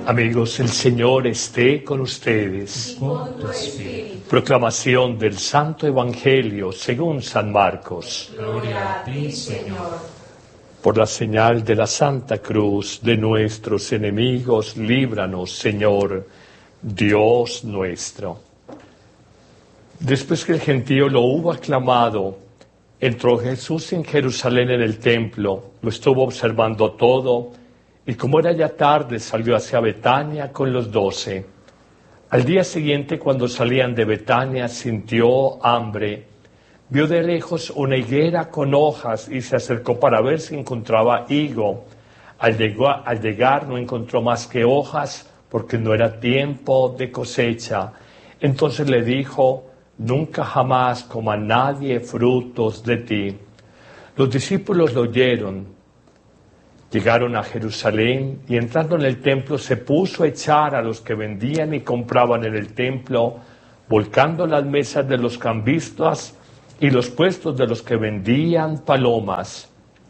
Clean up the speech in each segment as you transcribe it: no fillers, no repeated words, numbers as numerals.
Amigos, el Señor esté con ustedes. Con tu espíritu. Proclamación del Santo Evangelio según San Marcos. Gloria a ti, Señor. Por la señal de la Santa Cruz de nuestros enemigos, líbranos, Señor, Dios nuestro. Después que el gentío lo hubo aclamado, entró Jesús en Jerusalén en el templo, lo estuvo observando todo, y como era ya tarde, salió hacia Betania con los 12. Al día siguiente, cuando salían de Betania, sintió hambre. Vio de lejos una higuera con hojas y se acercó para ver si encontraba higo. Al llegar no encontró más que hojas, porque no era tiempo de cosecha. Entonces le dijo: nunca jamás coma nadie frutos de ti. Los discípulos lo oyeron. Llegaron a Jerusalén y entrando en el templo se puso a echar a los que vendían y compraban en el templo, volcando las mesas de los cambistas y los puestos de los que vendían palomas.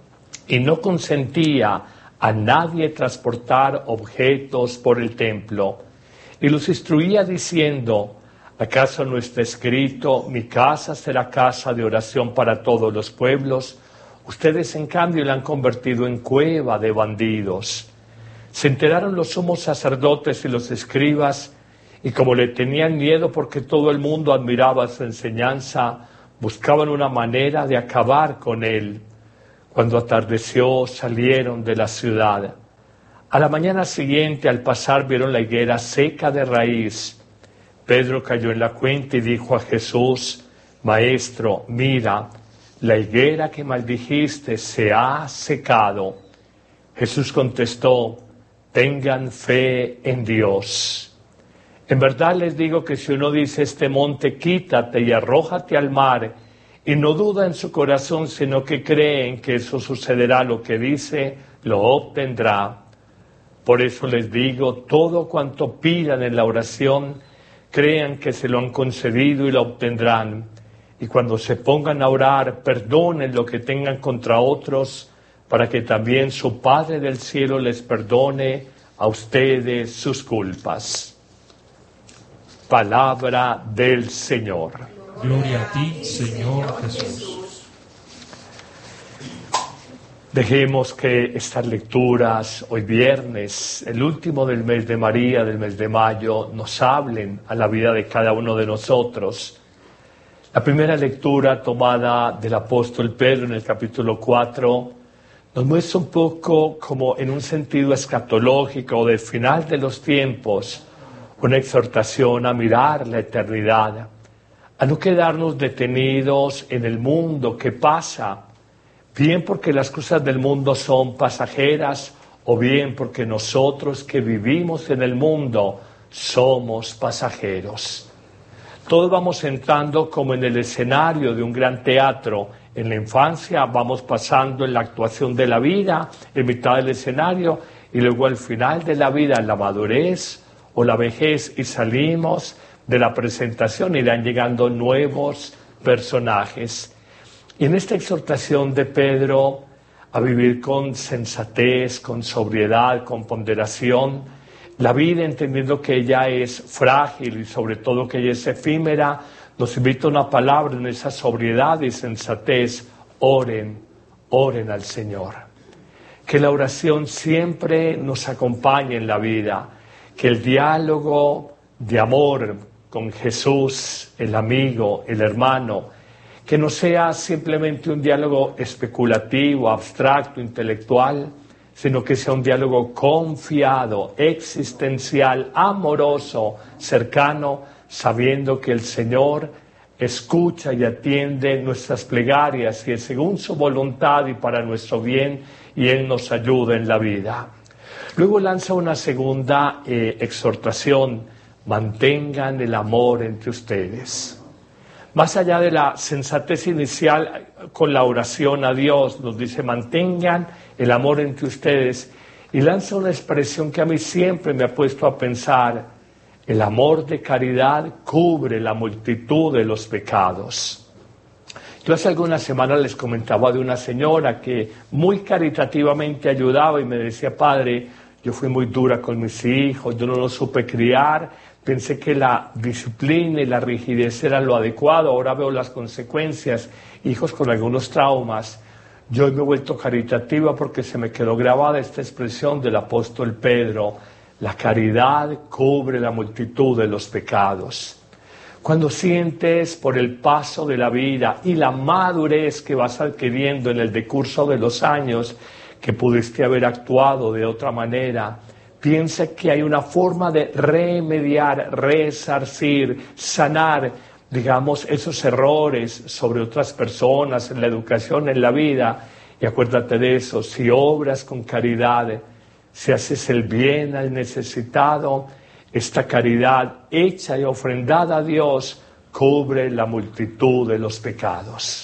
Y no consentía a nadie transportar objetos por el templo. Y los instruía diciendo: ¿acaso no está escrito: mi casa será casa de oración para todos los pueblos? Ustedes, en cambio, la han convertido en cueva de bandidos. Se enteraron los sumos sacerdotes y los escribas, y como le tenían miedo porque todo el mundo admiraba su enseñanza, buscaban una manera de acabar con él. Cuando atardeció, salieron de la ciudad. A la mañana siguiente, al pasar, vieron la higuera seca de raíz. Pedro cayó en la cuenta y dijo a Jesús: Maestro, mira, la higuera que maldijiste se ha secado. Jesús contestó: tengan fe en Dios. En verdad les digo que si uno dice a este monte: quítate y arrójate al mar, y no duda en su corazón, sino que cree en que eso sucederá lo que dice, lo obtendrá. Por eso les digo, todo cuanto pidan en la oración, crean que se lo han concedido y lo obtendrán. Y cuando se pongan a orar, perdonen lo que tengan contra otros, para que también su Padre del cielo les perdone a ustedes sus culpas. Palabra del Señor. Gloria a ti, Señor Jesús. Dejemos que estas lecturas, hoy viernes, el último del mes de María, del mes de mayo, nos hablen a la vida de cada uno de nosotros. La primera lectura, tomada del apóstol Pedro en el capítulo 4, nos muestra un poco como en un sentido escatológico del final de los tiempos, una exhortación a mirar la eternidad, a no quedarnos detenidos en el mundo que pasa, bien porque las cosas del mundo son pasajeras o bien porque nosotros que vivimos en el mundo somos pasajeros. Todos vamos entrando como en el escenario de un gran teatro. En la infancia vamos pasando en la actuación de la vida, en mitad del escenario, y luego al final de la vida, en la madurez o la vejez, y salimos de la presentación, irán llegando nuevos personajes. Y en esta exhortación de Pedro a vivir con sensatez, con sobriedad, con ponderación, la vida, entendiendo que ella es frágil y sobre todo que ella es efímera, nos invita una palabra en esa sobriedad y sensatez: oren, oren al Señor. Que la oración siempre nos acompañe en la vida, que el diálogo de amor con Jesús, el amigo, el hermano, que no sea simplemente un diálogo especulativo, abstracto, intelectual, sino que sea un diálogo confiado, existencial, amoroso, cercano, sabiendo que el Señor escucha y atiende nuestras plegarias y es según su voluntad y para nuestro bien, y Él nos ayuda en la vida. Luego lanza una segunda exhortación: mantengan el amor entre ustedes. Más allá de la sensatez inicial con la oración a Dios, nos dice: mantengan el amor entre ustedes, y lanza una expresión que a mí siempre me ha puesto a pensar: el amor de caridad cubre la multitud de los pecados. Yo hace algunas semanas les comentaba de una señora que muy caritativamente ayudaba y me decía: padre, yo fui muy dura con mis hijos, yo no los supe criar, pensé que la disciplina y la rigidez era lo adecuado, ahora veo las consecuencias, hijos con algunos traumas. Yo hoy me he vuelto caritativa porque se me quedó grabada esta expresión del apóstol Pedro: la caridad cubre la multitud de los pecados. Cuando sientes por el paso de la vida y la madurez que vas adquiriendo en el decurso de los años que pudiste haber actuado de otra manera, piensa que hay una forma de remediar, resarcir, sanar, digamos, esos errores sobre otras personas, en la educación, en la vida. Y acuérdate de eso: si obras con caridad, si haces el bien al necesitado, esta caridad hecha y ofrendada a Dios cubre la multitud de los pecados.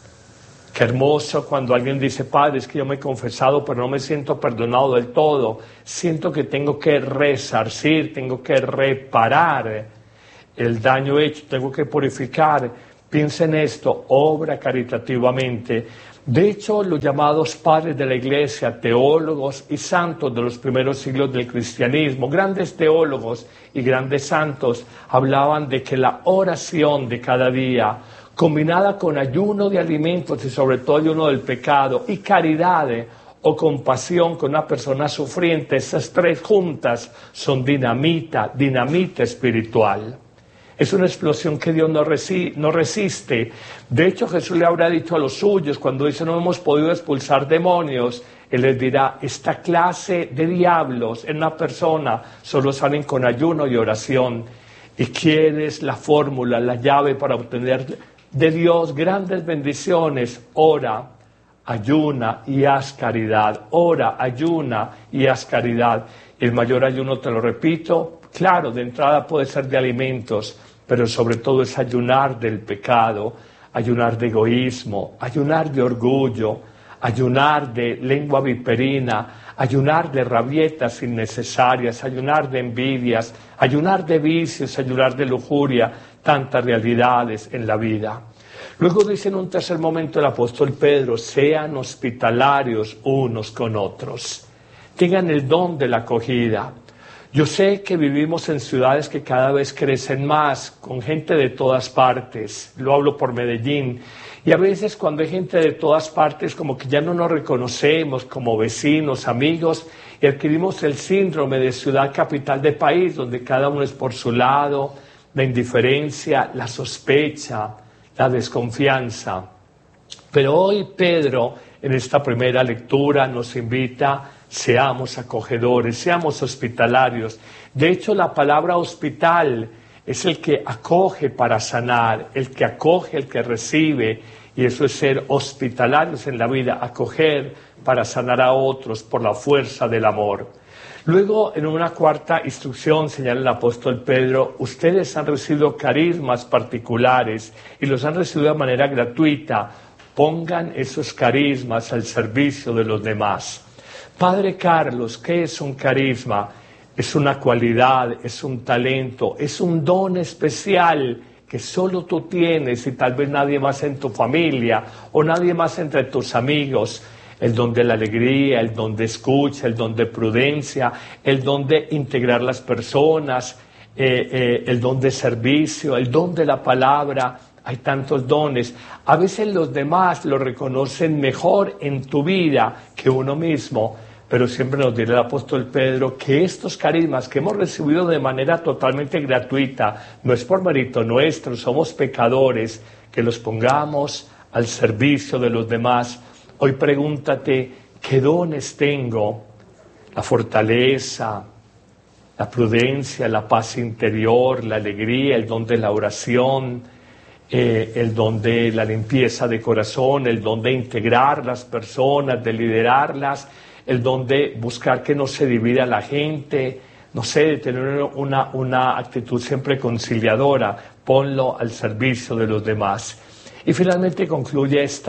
Qué hermoso cuando alguien dice: Padre, es que yo me he confesado, pero no me siento perdonado del todo. Siento que tengo que resarcir, tengo que reparar el daño hecho, tengo que purificar. Piensa en esto, obra caritativamente. De hecho, los llamados padres de la Iglesia, teólogos y santos de los primeros siglos del cristianismo, grandes teólogos y grandes santos, hablaban de que la oración de cada día, combinada con ayuno de alimentos y sobre todo ayuno del pecado, y caridad o compasión con una persona sufriente, esas tres juntas son dinamita espiritual. Es una explosión que Dios no resiste. De hecho, Jesús le habrá dicho a los suyos, cuando dice: no hemos podido expulsar demonios, Él les dirá: esta clase de diablos en una persona solo salen con ayuno y oración. ¿Y quieres la fórmula, la llave para obtener de Dios grandes bendiciones? Ora, ayuna y haz caridad. Ora, ayuna y haz caridad. El mayor ayuno, te lo repito, claro, de entrada puede ser de alimentos, pero sobre todo es ayunar del pecado, ayunar de egoísmo, ayunar de orgullo, ayunar de lengua viperina, ayunar de rabietas innecesarias, ayunar de envidias, ayunar de vicios, ayunar de lujuria, tantas realidades en la vida. Luego dice en un tercer momento el apóstol Pedro: sean hospitalarios unos con otros, tengan el don de la acogida. Yo sé que vivimos en ciudades que cada vez crecen más, con gente de todas partes. Lo hablo por Medellín. Y a veces cuando hay gente de todas partes, como que ya no nos reconocemos como vecinos, amigos, y adquirimos el síndrome de ciudad capital de país, donde cada uno es por su lado, la indiferencia, la sospecha, la desconfianza. Pero hoy Pedro, en esta primera lectura, nos invita: seamos acogedores, seamos hospitalarios. De hecho, la palabra hospital es el que acoge para sanar, el que acoge, el que recibe, y eso es ser hospitalarios en la vida, acoger para sanar a otros por la fuerza del amor. Luego, en una cuarta instrucción, señala el apóstol Pedro: ustedes han recibido carismas particulares y los han recibido de manera gratuita. Pongan esos carismas al servicio de los demás. Padre Carlos, ¿qué es un carisma? Es una cualidad, es un talento, es un don especial que solo tú tienes y tal vez nadie más en tu familia o nadie más entre tus amigos. El don de la alegría, el don de escucha, el don de prudencia, el don de integrar las personas, el don de servicio, el don de la palabra. Hay tantos dones. A veces los demás lo reconocen mejor en tu vida que uno mismo, pero siempre nos dirá el apóstol Pedro que estos carismas que hemos recibido de manera totalmente gratuita, no es por mérito nuestro, somos pecadores, que los pongamos al servicio de los demás. Hoy pregúntate: ¿qué dones tengo? La fortaleza, la prudencia, la paz interior, la alegría, el don de la oración, el don de la limpieza de corazón, el don de integrar las personas, de liderarlas, el don de buscar que no se divida la gente, no sé, de tener una actitud siempre conciliadora. Ponlo al servicio de los demás. Y finalmente concluye este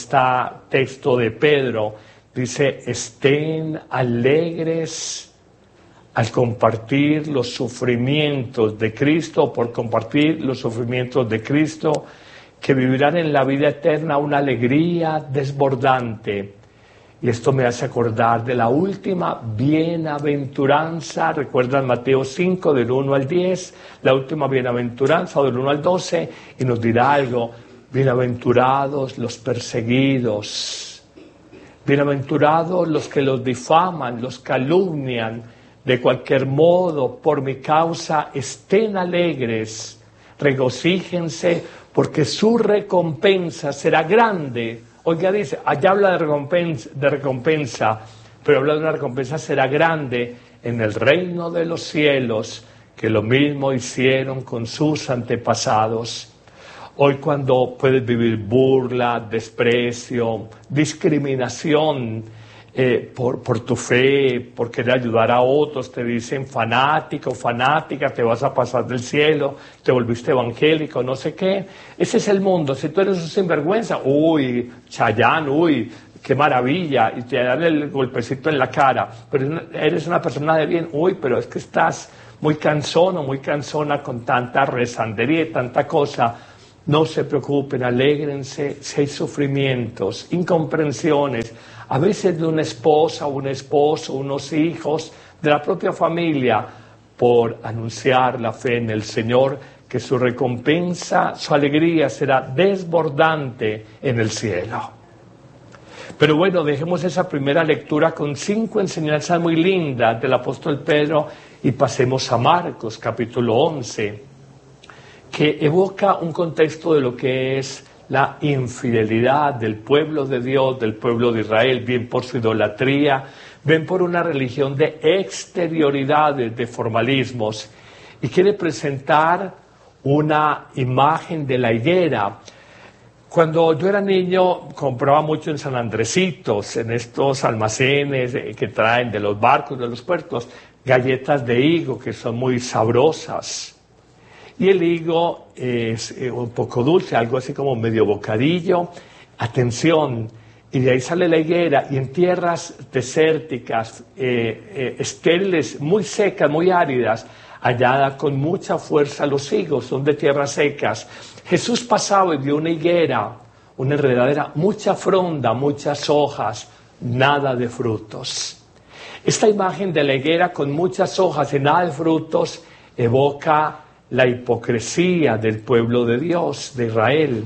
texto de Pedro. Dice: estén alegres al compartir los sufrimientos de Cristo, por compartir los sufrimientos de Cristo, que vivirán en la vida eterna una alegría desbordante. Y esto me hace acordar de la última bienaventuranza. ¿Recuerdan Mateo 5, del 1 al 10? La última bienaventuranza, o del 1 al 12, y nos dirá algo. Bienaventurados los perseguidos. Bienaventurados los que los difaman, los calumnian. De cualquier modo, por mi causa, estén alegres. Regocíjense, porque su recompensa será grande. Oiga, dice, allá habla de recompensa, pero habla de una recompensa será grande en el reino de los cielos, que lo mismo hicieron con sus antepasados. Hoy cuando puedes vivir burla, desprecio, discriminación por tu fe, por querer ayudar a otros, te dicen fanático, fanática, te vas a pasar del cielo, te volviste evangélico, no sé qué. Ese es el mundo. Si tú eres un sinvergüenza, uy, Chayanne, uy, qué maravilla, y te dan el golpecito en la cara, pero eres una persona de bien, uy, pero es que estás muy cansón o muy cansona con tanta rezandería y tanta cosa. No se preocupen, alégrense si hay sufrimientos, incomprensiones, a veces de una esposa, un esposo, unos hijos, de la propia familia, por anunciar la fe en el Señor, que su recompensa, su alegría será desbordante en el cielo. Pero bueno, dejemos esa primera lectura con 5 enseñanzas muy lindas del apóstol Pedro y pasemos a Marcos, capítulo 11, que evoca un contexto de lo que es la infidelidad del pueblo de Dios, del pueblo de Israel, bien por su idolatría, bien por una religión de exterioridades, de formalismos, y quiere presentar una imagen de la higuera. Cuando yo era niño compraba mucho en San Andresitos, en estos almacenes que traen de los barcos, de los puertos, galletas de higo que son muy sabrosas. Y el higo es un poco dulce, algo así como medio bocadillo. Atención, y de ahí sale la higuera, y en tierras desérticas, estériles, muy secas, muy áridas, allá da con mucha fuerza los higos, son de tierras secas. Jesús pasaba y vio una higuera, una enredadera, mucha fronda, muchas hojas, nada de frutos. Esta imagen de la higuera con muchas hojas y nada de frutos evoca la hipocresía del pueblo de Dios, de Israel.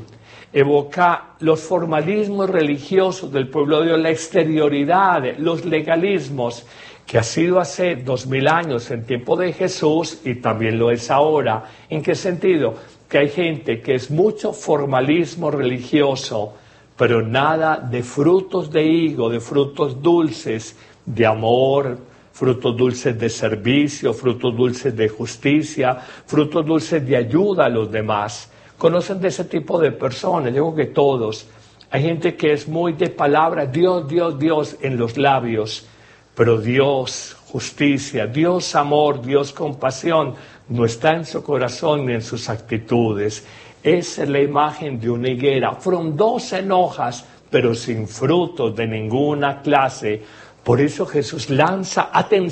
Evoca los formalismos religiosos del pueblo de Dios, la exterioridad, los legalismos, que ha sido hace 2000 años en tiempo de Jesús y también lo es ahora. ¿En qué sentido? Que hay gente que es mucho formalismo religioso, pero nada de frutos de higo, de frutos dulces, de amor, frutos dulces de servicio, frutos dulces de justicia, frutos dulces de ayuda a los demás. ¿Conocen de ese tipo de personas? Yo creo que todos. Hay gente que es muy de palabra, Dios, Dios, Dios en los labios, pero Dios, justicia, Dios, amor, Dios, compasión, no está en su corazón ni en sus actitudes. Esa es la imagen de una higuera, frondosa en hojas, pero sin frutos de ninguna clase. Por eso Jesús lanza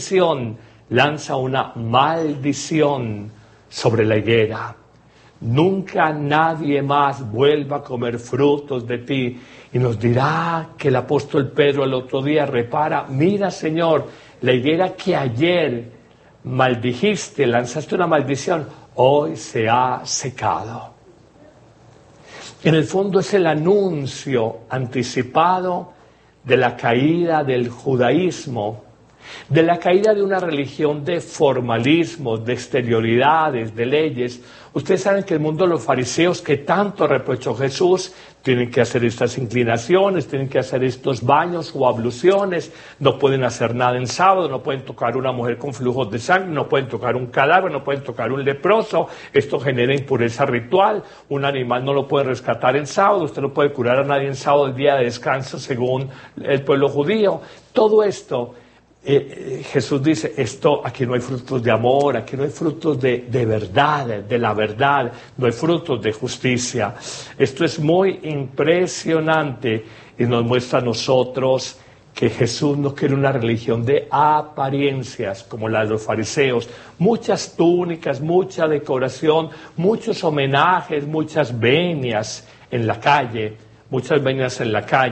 una maldición sobre la higuera. Nunca nadie más vuelva a comer frutos de ti. Y nos dirá que el apóstol Pedro el otro día repara, mira Señor, la higuera que ayer maldijiste, lanzaste una maldición, hoy se ha secado. En el fondo es el anuncio anticipado de la caída del judaísmo, de la caída de una religión de formalismos, de exterioridades, de leyes. Ustedes saben que el mundo de los fariseos, que tanto reprochó Jesús, tienen que hacer estas inclinaciones, tienen que hacer estos baños o abluciones, no pueden hacer nada en sábado, no pueden tocar una mujer con flujos de sangre, no pueden tocar un cadáver, no pueden tocar un leproso, esto genera impureza ritual, un animal no lo puede rescatar en sábado, usted no puede curar a nadie en sábado, el día de descanso según el pueblo judío. Todo esto, Jesús dice, aquí no hay frutos de amor, aquí no hay frutos de verdad, de la verdad, no hay frutos de justicia. Esto es muy impresionante y nos muestra a nosotros que Jesús no quiere una religión de apariencias como la de los fariseos, muchas túnicas, mucha decoración, muchos homenajes, muchas venias en la calle,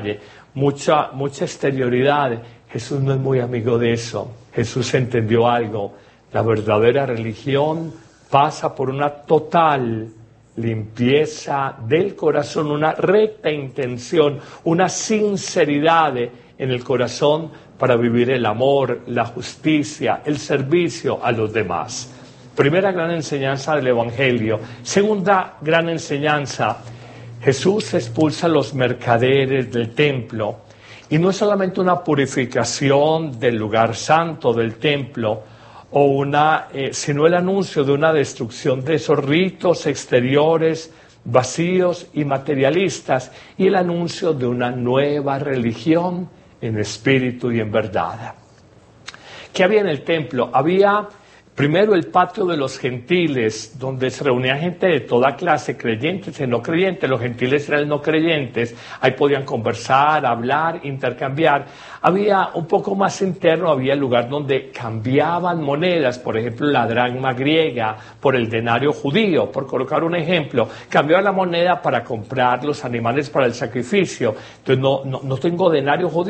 mucha exterioridad. Jesús no es muy amigo de eso. Jesús entendió algo. La verdadera religión pasa por una total limpieza del corazón, una recta intención, una sinceridad en el corazón para vivir el amor, la justicia, el servicio a los demás. Primera gran enseñanza del Evangelio. Segunda gran enseñanza, Jesús expulsa a los mercaderes del templo. Y no es solamente una purificación del lugar santo del templo, sino el anuncio de una destrucción de esos ritos exteriores vacíos y materialistas, y el anuncio de una nueva religión en espíritu y en verdad. ¿Qué había en el templo? Había primero el patio de los gentiles, donde se reunía gente de toda clase, creyentes y no creyentes. Los gentiles eran no creyentes, ahí podían conversar, hablar, intercambiar. Había un poco más interno, había el lugar donde cambiaban monedas, por ejemplo la dracma griega por el denario judío, por colocar un ejemplo. Cambiaban la moneda para comprar los animales para el sacrificio. Entonces no tengo denario judío.